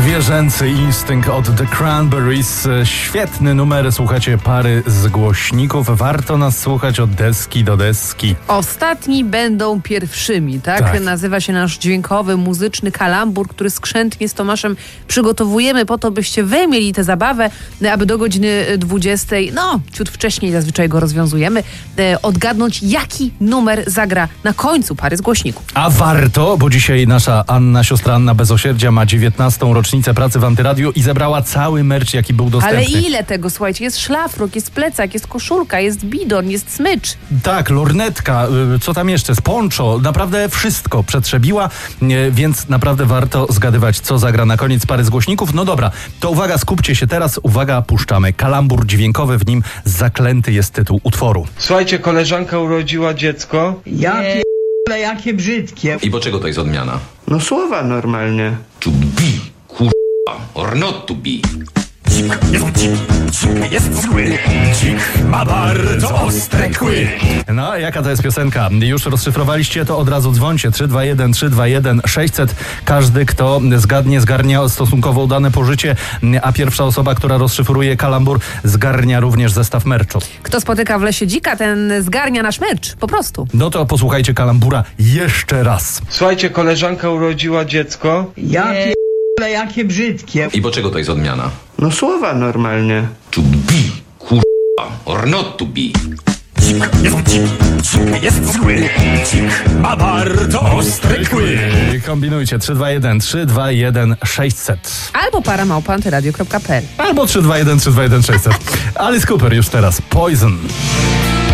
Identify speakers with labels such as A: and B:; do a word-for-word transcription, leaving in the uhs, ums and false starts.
A: Zwierzęcy instynkt od The Cranberries. Świetny numer, słuchacie pary z głośników. Warto nas słuchać od deski do deski.
B: Ostatni będą pierwszymi, tak?
A: Tak.
B: Nazywa się nasz dźwiękowy, muzyczny kalambur, który skrzętnie z Tomaszem przygotowujemy po to, byście wy mieli tę zabawę, aby do godziny dwudziestej, no, ciut wcześniej zazwyczaj go rozwiązujemy, e, odgadnąć, jaki numer zagra na końcu pary z głośników.
A: A warto, bo dzisiaj nasza Anna, siostra Anna Bezosierdzia, ma dziewiętnastą rocznicę pracy w Antyradiu i zebrała cały merch, jaki był dostępny.
B: Ale ile tego, słuchajcie, jest szlafrok, jest plecak, jest koszulka, jest bidon, jest smycz.
A: Tak, lornetka, y, co tam jeszcze, poncho, naprawdę wszystko przetrzebiła, y, więc naprawdę warto zgadywać, co zagra na koniec pary z głośników. No dobra, to uwaga, skupcie się teraz, uwaga, puszczamy. Kalambur dźwiękowy, w nim zaklęty jest tytuł utworu.
C: Słuchajcie, koleżanka urodziła dziecko.
D: Ja pierdolę, jakie brzydkie.
E: I bo czego to jest odmiana?
D: No słowa normalnie.
E: To be, kurwa, or not to be.
F: Jest dzik, dzik jest zły, dzik ma bardzo ostre kły.
A: No, jaka to jest piosenka? Już rozszyfrowaliście to? Od razu dzwońcie. trzy dwa jeden trzy dwa jeden sześćset. Każdy, kto zgadnie, zgarnia stosunkowo udane pożycie, a pierwsza osoba, która rozszyfruje kalambur, zgarnia również zestaw merczu.
B: Kto spotyka w lesie dzika, ten zgarnia nasz merch, po prostu.
A: No to posłuchajcie kalambura jeszcze raz.
C: Słuchajcie, koleżanka urodziła dziecko.
D: Ja pierdolę, jakie brzydkie.
E: I bo czego to jest odmiana?
D: No słowa normalnie.
E: To be, kurwa, or not to be.
F: Jest dzik, dzik jest zły, dzik ma bardzo ostre kły.
A: Kombinujcie. trzy dwa jeden trzy dwa jeden sześćset.
B: Albo para małpa antyradio kropka p l.
A: Albo trzy dwa jeden trzy dwa jeden sześćset. Alice Cooper już teraz. Poison.